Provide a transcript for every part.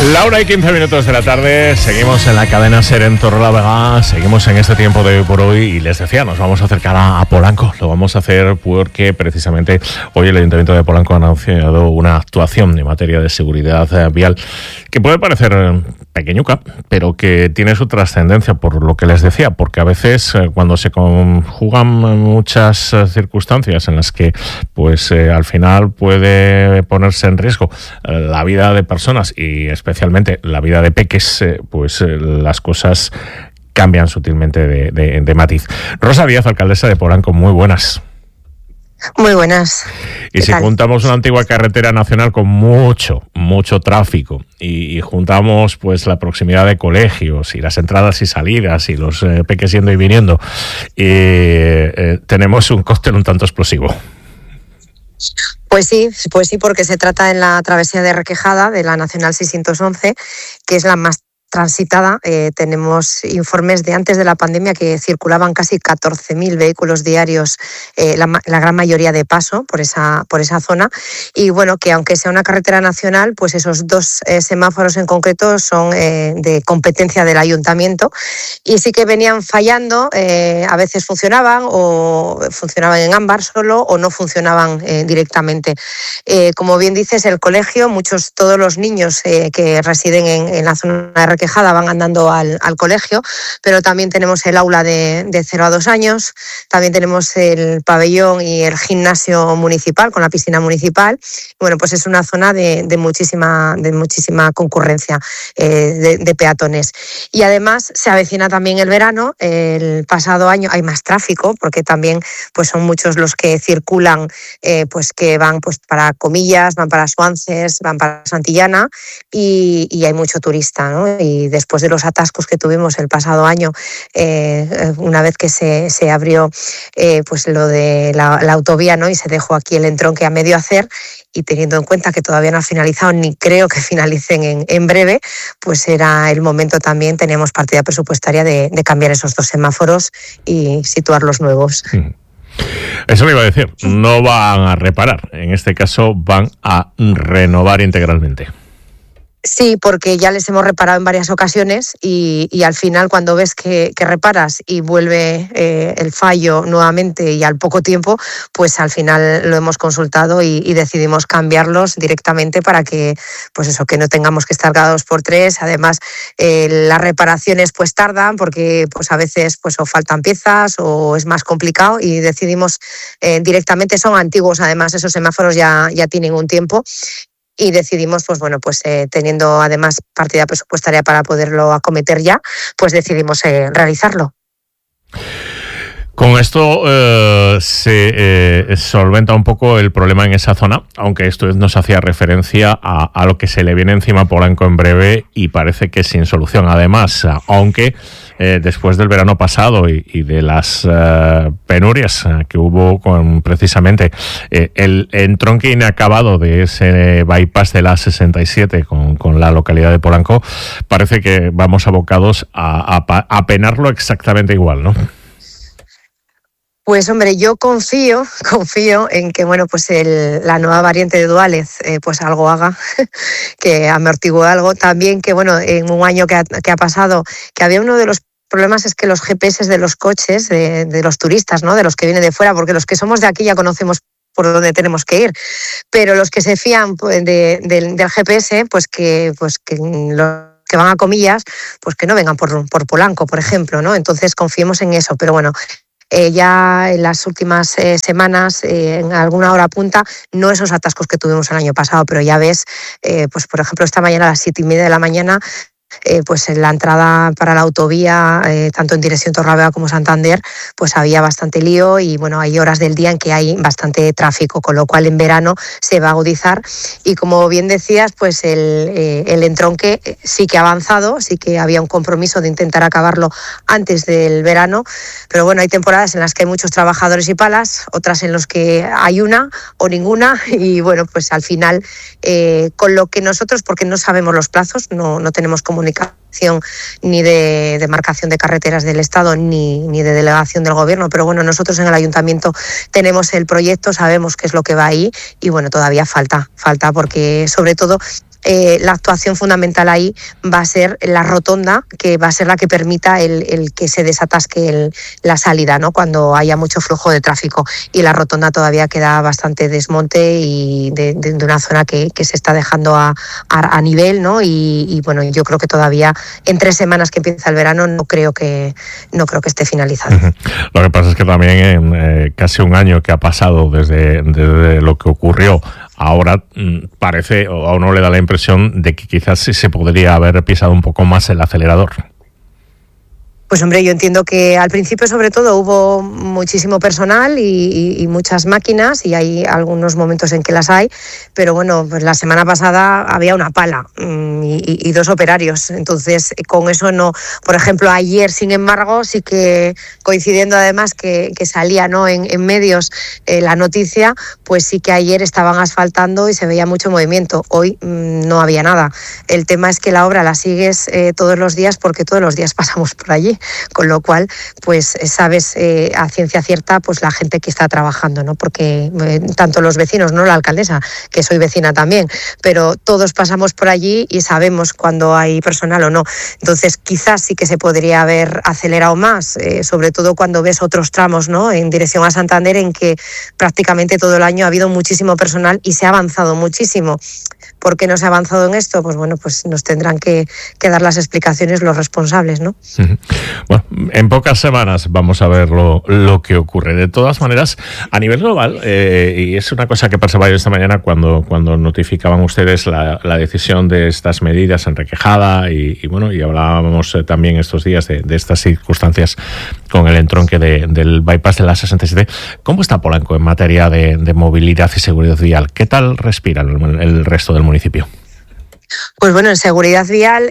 La 1:15 de la tarde, seguimos en la cadena SER en Torrelavega, seguimos en este tiempo de hoy por hoy y les decía, nos vamos a acercar a Polanco. Lo vamos a hacer porque precisamente hoy el Ayuntamiento de Polanco ha anunciado una actuación en materia de seguridad vial que puede parecer pequeñuca, pero que tiene su trascendencia, por lo que les decía, porque a veces cuando se conjugan muchas circunstancias en las que pues al final puede ponerse en riesgo la vida de personas y especialmente la vida de peques, pues las cosas cambian sutilmente de matiz. Rosa Díaz, alcaldesa de Polanco, muy buenas. Muy buenas. Y si juntamos una antigua carretera nacional con mucho tráfico y juntamos pues la proximidad de colegios y las entradas y salidas y los peques yendo y viniendo, tenemos un cóctel un tanto explosivo. Pues sí, porque se trata en la travesía de Requejada de la Nacional 611, que es la más transitada. Tenemos informes de antes de la pandemia que circulaban casi 14.000 vehículos diarios, la gran mayoría de paso por esa zona. Y bueno, que aunque sea una carretera nacional, pues esos dos semáforos en concreto son de competencia del ayuntamiento y sí que venían fallando, a veces funcionaban o funcionaban en ámbar solo o no funcionaban directamente. Como bien dices, el colegio, todos los niños que residen en la zona de Requejada van andando al colegio, pero también tenemos el aula de 0 a 2 años, también tenemos el pabellón y el gimnasio municipal con la piscina municipal. Bueno, pues es una zona de muchísima concurrencia de peatones. Y además se avecina también el verano. El pasado año hay más tráfico porque también pues son muchos los que circulan, pues que van pues para Comillas, van para Suances, van para Santillana y hay mucho turista, ¿no? Y después de los atascos que tuvimos el pasado año, una vez que se abrió pues lo de la autovía, ¿no? Y se dejó aquí el entronque a medio hacer, y teniendo en cuenta que todavía no ha finalizado, ni creo que finalicen en breve, pues era el momento también, teníamos partida presupuestaria de cambiar esos dos semáforos y situar los nuevos. Eso me iba a decir, no van a reparar, en este caso van a renovar integralmente. Sí, porque ya les hemos reparado en varias ocasiones y al final cuando ves que reparas y vuelve el fallo nuevamente y al poco tiempo, pues al final lo hemos consultado y decidimos cambiarlos directamente para que, pues eso, que no tengamos que estar cada 2 por 3. Además, las reparaciones pues tardan porque pues a veces pues o faltan piezas o es más complicado y decidimos directamente. Son antiguos, además esos semáforos ya tienen un tiempo. Y decidimos, pues bueno, pues teniendo además partida presupuestaria para poderlo acometer ya, pues decidimos realizarlo. Con esto se solventa un poco el problema en esa zona, aunque esto nos hacía referencia a lo que se le viene encima a Polanco en breve y parece que sin solución. Además, aunque después del verano pasado y de las penurias que hubo con precisamente el entronque inacabado de ese bypass de la 67 con la localidad de Polanco, parece que vamos abocados a penarlo exactamente igual, ¿no? Pues hombre, yo confío en que bueno, pues la nueva variante de Duález pues algo haga, que amortigue algo. También que bueno, en un año que ha pasado, que había uno de los problemas es que los GPS de los coches, de los turistas, ¿no? De los que vienen de fuera, porque los que somos de aquí ya conocemos por dónde tenemos que ir, pero los que se fían del GPS, pues que los que van a Comillas, pues que no vengan por Polanco, por ejemplo, ¿no? Entonces confiemos en eso, pero bueno. Ya en las últimas semanas, en alguna hora punta, no esos atascos que tuvimos el año pasado, pero ya ves, pues por ejemplo, esta mañana a las 7:30 de la mañana, pues en la entrada para la autovía, tanto en dirección Torrelavega como Santander, pues había bastante lío y bueno, hay horas del día en que hay bastante tráfico, con lo cual en verano se va a agudizar. Y como bien decías, pues el entronque sí que ha avanzado, sí que había un compromiso de intentar acabarlo antes del verano, pero bueno, hay temporadas en las que hay muchos trabajadores y palas, otras en las que hay una o ninguna y bueno, pues al final con lo que nosotros, porque no sabemos los plazos, no tenemos comunicación dirección ni de demarcación de carreteras del Estado ni de delegación del Gobierno, pero bueno, nosotros en el Ayuntamiento tenemos el proyecto, sabemos qué es lo que va ahí y bueno, todavía falta porque sobre todo la actuación fundamental ahí va a ser la rotonda, que va a ser la que permita el que se desatasque la salida, ¿no? Cuando haya mucho flujo de tráfico, y la rotonda todavía queda bastante desmonte y de una zona que se está dejando a nivel, ¿no? Y bueno, yo creo que todavía en 3 semanas que empieza el verano no creo que esté finalizado. Lo que pasa es que también en casi un año que ha pasado desde lo que ocurrió, ahora parece, o a uno le da la impresión de que quizás sí se podría haber pisado un poco más el acelerador. Pues hombre, yo entiendo que al principio sobre todo hubo muchísimo personal y muchas máquinas, y hay algunos momentos en que las hay, pero bueno, pues la semana pasada había una pala y 2 operarios, entonces con eso no. Por ejemplo, ayer, sin embargo, sí que coincidiendo además que salía, ¿no?, en medios la noticia, pues sí que ayer estaban asfaltando y se veía mucho movimiento. Hoy no había nada. El tema es que la obra la sigues todos los días, porque todos los días pasamos por allí. Con lo cual, pues sabes a ciencia cierta pues la gente que está trabajando, ¿no? Porque tanto los vecinos, no la alcaldesa, que soy vecina también, pero todos pasamos por allí y sabemos cuando hay personal o no. Entonces, quizás sí que se podría haber acelerado más, sobre todo cuando ves otros tramos, ¿no?, en dirección a Santander, en que prácticamente todo el año ha habido muchísimo personal y se ha avanzado muchísimo. ¿Por qué no se ha avanzado en esto? Pues bueno, pues nos tendrán que dar las explicaciones los responsables, ¿no? Bueno, en pocas semanas vamos a ver lo que ocurre. De todas maneras, a nivel global, y es una cosa que pensaba yo esta mañana cuando notificaban ustedes la decisión de estas medidas en Requejada, y bueno, y hablábamos también estos días de estas circunstancias con el entronque del bypass de la 67. ¿Cómo está Polanco en materia de movilidad y seguridad vial? ¿Qué tal respira el resto del municipio? Pues bueno, en seguridad vial,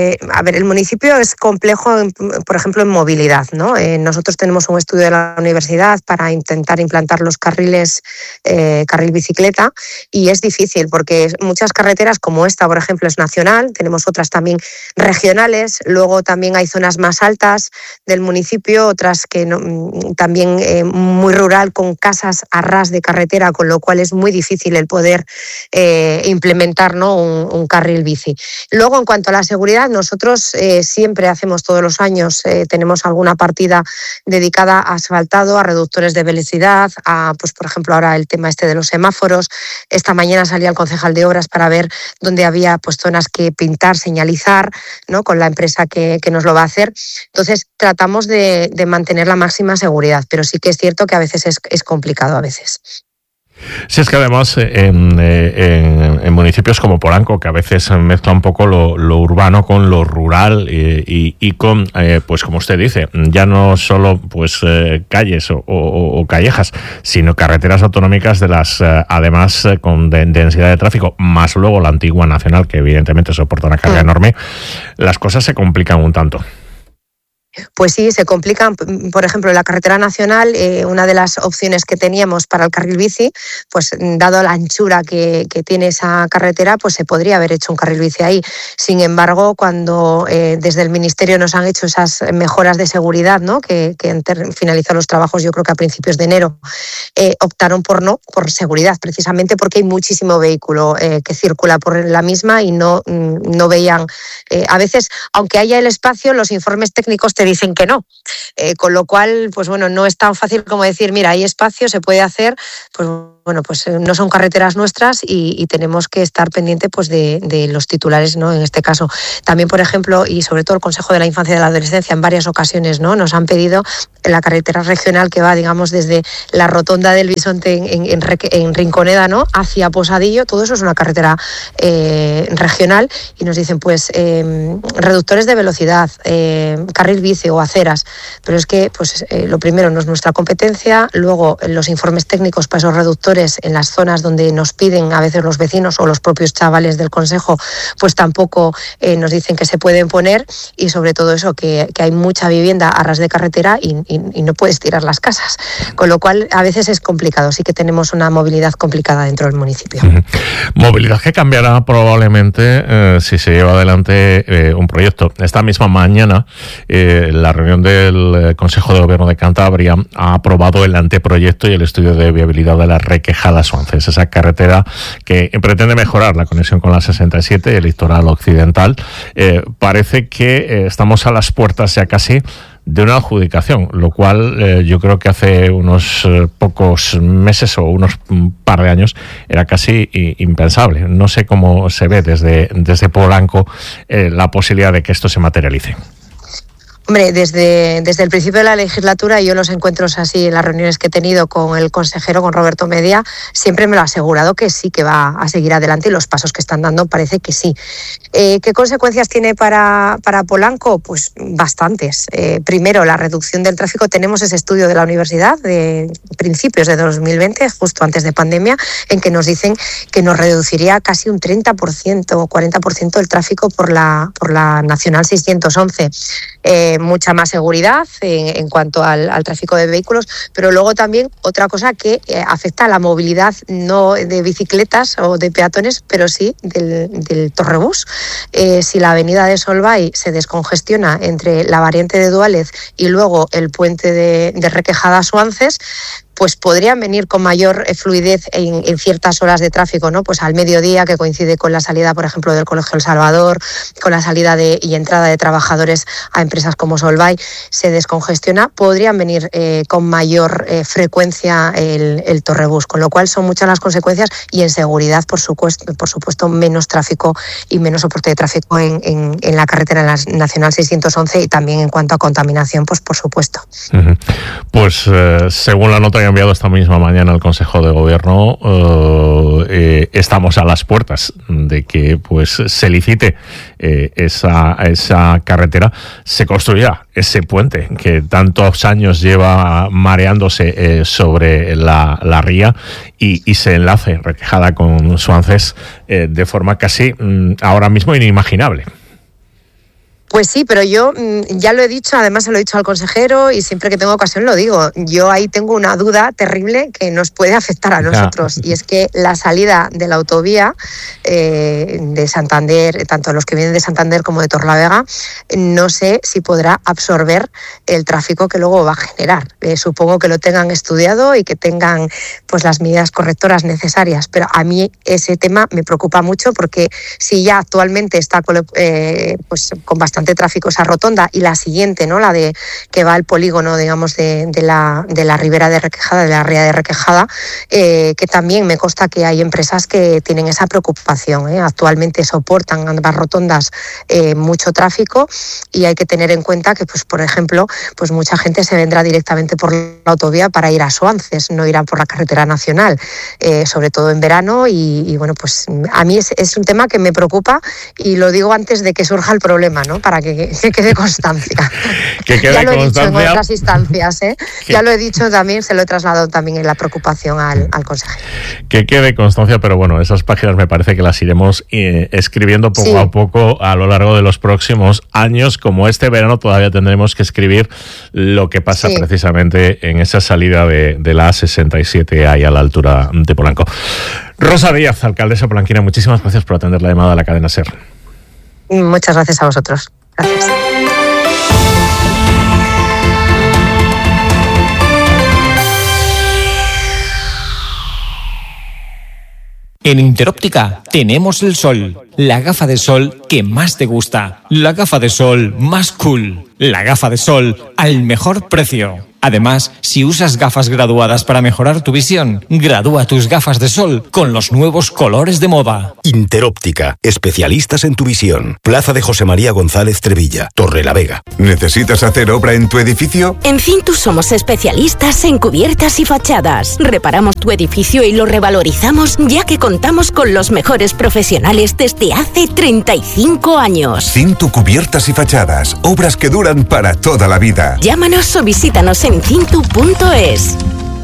el municipio es complejo, por ejemplo, en movilidad, ¿no? Nosotros tenemos un estudio de la universidad para intentar implantar los carriles, carril bicicleta, y es difícil porque muchas carreteras como esta, por ejemplo, es nacional, tenemos otras también regionales, luego también hay zonas más altas del municipio, otras que no, también muy rural, con casas a ras de carretera, con lo cual es muy difícil el poder implementar, ¿no?, un carril bici. Luego, en cuanto a la seguridad, nosotros siempre hacemos, todos los años, tenemos alguna partida dedicada a asfaltado, a reductores de velocidad, a, pues por ejemplo, ahora el tema de los semáforos. Esta mañana salía el concejal de obras para ver dónde había pues zonas que pintar, señalizar, ¿no?, con la empresa que nos lo va a hacer. Entonces, tratamos de mantener la máxima seguridad, pero sí que es cierto que a veces es complicado a veces. Sí, es que además en municipios como Polanco, que a veces mezcla un poco lo urbano con lo rural y con, pues como usted dice, ya no solo pues calles o callejas, sino carreteras autonómicas de las, además con densidad de tráfico, más luego la antigua nacional, que evidentemente soporta una carga enorme, las cosas se complican un tanto. Pues sí, se complican. Por ejemplo, en la carretera nacional, una de las opciones que teníamos para el carril bici, pues dado la anchura que tiene esa carretera, pues se podría haber hecho un carril bici ahí. Sin embargo, cuando desde el Ministerio nos han hecho esas mejoras de seguridad, ¿no?, que han finalizado los trabajos, yo creo que a principios de enero, optaron por seguridad, precisamente porque hay muchísimo vehículo que circula por la misma y no veían. A veces, aunque haya el espacio, los informes técnicos te dicen que no, con lo cual, pues bueno, no es tan fácil como decir, mira, hay espacio, se puede hacer, pues bueno, pues no son carreteras nuestras y tenemos que estar pendiente pues de los titulares, ¿no?, en este caso. También, por ejemplo, y sobre todo el Consejo de la Infancia y de la Adolescencia, en varias ocasiones, ¿no?, nos han pedido la carretera regional que va, digamos, desde la rotonda del Bisonte en Rinconeda, ¿no?, hacia Posadillo. Todo eso es una carretera regional, y nos dicen, pues, reductores de velocidad, carril bici, superficie o aceras, pero es que pues, lo primero no es nuestra competencia, luego los informes técnicos para esos reductores en las zonas donde nos piden a veces los vecinos o los propios chavales del Consejo, pues tampoco nos dicen que se pueden poner, y sobre todo eso, que hay mucha vivienda a ras de carretera y no puedes tirar las casas, con lo cual a veces es complicado, sí que tenemos una movilidad complicada dentro del municipio. Movilidad que cambiará probablemente si se lleva adelante un proyecto. Esta misma mañana la reunión del Consejo de Gobierno de Cantabria ha aprobado el anteproyecto y el estudio de viabilidad de la Requejada Suances, esa carretera que pretende mejorar la conexión con la 67 y el litoral occidental. Parece que estamos a las puertas ya casi de una adjudicación, lo cual yo creo que hace unos pocos meses o unos par de años era casi impensable. No sé cómo se ve desde Polanco la posibilidad de que esto se materialice. Hombre, desde el principio de la legislatura, yo los encuentros así en las reuniones que he tenido con el consejero, con Roberto Media, siempre me lo ha asegurado que sí, que va a seguir adelante, y los pasos que están dando parece que sí. ¿Qué consecuencias tiene para Polanco? Pues bastantes. Primero, la reducción del tráfico. Tenemos ese estudio de la universidad de principios de 2020, justo antes de pandemia, en que nos dicen que nos reduciría casi un 30% o 40% el tráfico por la Nacional 611. Mucha más seguridad en cuanto al tráfico de vehículos, pero luego también otra cosa que afecta a la movilidad, no de bicicletas o de peatones, pero sí del torrebús. Si la avenida de Solvay se descongestiona entre la variante de Duález y luego el puente de Requejada Suances, pues podrían venir con mayor fluidez en ciertas horas de tráfico, ¿no? Pues al mediodía, que coincide con la salida, por ejemplo, del Colegio El Salvador, con la salida y entrada de trabajadores a empresas como Solvay, se descongestiona, podrían venir con mayor frecuencia el torrebús, con lo cual son muchas las consecuencias, y en seguridad, por supuesto, menos tráfico y menos soporte de tráfico en la carretera nacional 611, y también en cuanto a contaminación, pues por supuesto. Pues según la nota que ha enviado esta misma mañana el Consejo de Gobierno, estamos a las puertas de que pues se licite esa carretera, se construya ese puente que tantos años lleva mareándose sobre la ría, y se enlace Requejada con Suances de forma casi ahora mismo inimaginable. Pues sí, pero yo ya lo he dicho, además se lo he dicho al consejero, y siempre que tengo ocasión lo digo. Yo ahí tengo una duda terrible que nos puede afectar a nosotros, y es que la salida de la autovía de Santander, tanto los que vienen de Santander como de Torrelavega, no sé si podrá absorber el tráfico que luego va a generar. Supongo que lo tengan estudiado y que tengan pues las medidas correctoras necesarias, pero a mí ese tema me preocupa mucho, porque si ya actualmente está pues con bastante tráfico esa rotonda, y la siguiente, ¿no?, la de que va al polígono, digamos, de la ribera de Requejada, de la ría de Requejada, que también me consta que hay empresas que tienen esa preocupación. Actualmente soportan ambas rotondas mucho tráfico, y hay que tener en cuenta que, pues por ejemplo, pues mucha gente se vendrá directamente por la autovía para ir a Suances, no irán por la carretera nacional, sobre todo en verano, y bueno, pues a mí es un tema que me preocupa, y lo digo antes de que surja el problema, ¿no?, para que quede constancia. Ya lo he dicho en otras instancias, ya lo he dicho también, se lo he trasladado también en la preocupación al consejero. Que quede constancia, pero bueno, esas páginas me parece que las iremos escribiendo poco a poco a lo largo de los próximos años. Como este verano todavía tendremos que escribir lo que pasa precisamente en esa salida de la A67 ahí a la altura de Polanco. Rosa Díaz, alcaldesa polanquina, muchísimas gracias por atender la llamada a la cadena SER. Muchas gracias a vosotros. Gracias. En Interóptica tenemos el sol, la gafa de sol que más te gusta, la gafa de sol más cool, la gafa de sol al mejor precio. Además, si usas gafas graduadas para mejorar tu visión, gradúa tus gafas de sol con los nuevos colores de moda. Interóptica, especialistas en tu visión. Plaza de José María González Trevilla, Torrelavega. ¿Necesitas hacer obra en tu edificio? En Cintus somos especialistas en cubiertas y fachadas. Reparamos tu edificio y lo revalorizamos, ya que contamos con los mejores profesionales desde hace 35 años. Cintu Cubiertas y Fachadas, obras que duran para toda la vida. Llámanos o visítanos en cintu.es.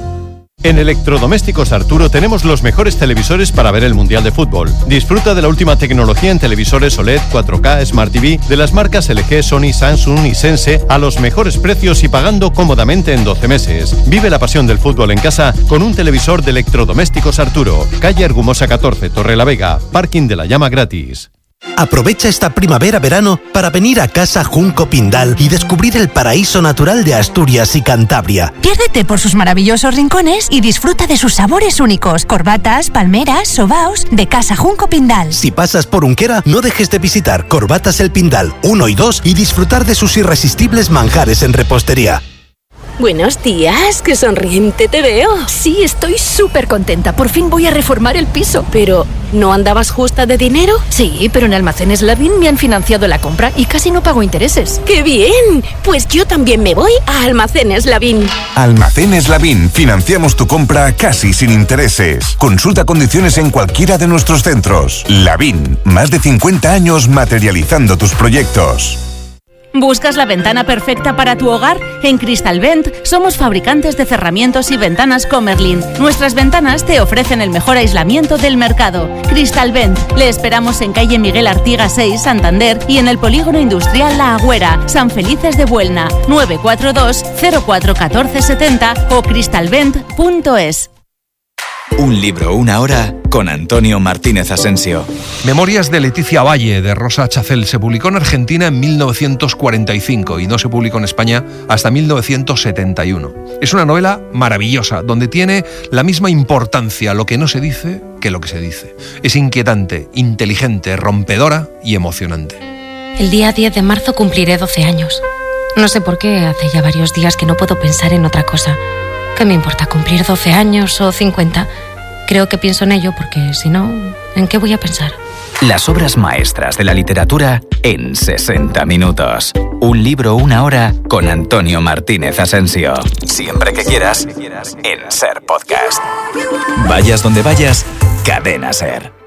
En Electrodomésticos Arturo tenemos los mejores televisores para ver el Mundial de Fútbol. Disfruta de la última tecnología en televisores OLED, 4K, Smart TV de las marcas LG, Sony, Samsung y Sense a los mejores precios y pagando cómodamente en 12 meses. Vive la pasión del fútbol en casa con un televisor de Electrodomésticos Arturo. Calle Argumosa 14, Torrelavega. Parking de la Llama gratis. Aprovecha esta primavera-verano para venir a Casa Junco Pindal y descubrir el paraíso natural de Asturias y Cantabria. Piérdete por sus maravillosos rincones y disfruta de sus sabores únicos. Corbatas, palmeras, sobaos de Casa Junco Pindal. Si pasas por Unquera, no dejes de visitar Corbatas El Pindal 1 y 2 y disfrutar de sus irresistibles manjares en repostería. Buenos días, qué sonriente te veo. Sí, estoy súper contenta. Por fin voy a reformar el piso. Pero, ¿no andabas justa de dinero? Sí, pero en Almacenes Lavín me han financiado la compra y casi no pago intereses. ¡Qué bien! Pues yo también me voy a Almacenes Lavín. Almacenes Lavín, financiamos tu compra casi sin intereses. Consulta condiciones en cualquiera de nuestros centros. Lavín, más de 50 años materializando tus proyectos. ¿Buscas la ventana perfecta para tu hogar? En Cristalvent somos fabricantes de cerramientos y ventanas Comerlin. Nuestras ventanas te ofrecen el mejor aislamiento del mercado. Cristalvent, le esperamos en calle Miguel Artiga 6, Santander, y en el polígono industrial La Agüera, San Felices de Buelna, 942 04 14 70 o cristalvent.es. Un libro, una hora, con Antonio Martínez Asensio. Memorias de Leticia Valle, de Rosa Chacel. Se publicó en Argentina en 1945 y no se publicó en España hasta 1971. Es una novela maravillosa, donde tiene la misma importancia lo que no se dice que lo que se dice. Es inquietante, inteligente, rompedora y emocionante. El día 10 de marzo cumpliré 12 años. No sé por qué, hace ya varios días que no puedo pensar en otra cosa. ¿Qué me importa cumplir 12 años o 50? Creo que pienso en ello porque, si no, ¿en qué voy a pensar? Las obras maestras de la literatura en 60 minutos. Un libro, una hora, con Antonio Martínez Asensio. Siempre que quieras, en Ser Podcast. Vayas donde vayas, Cadena Ser.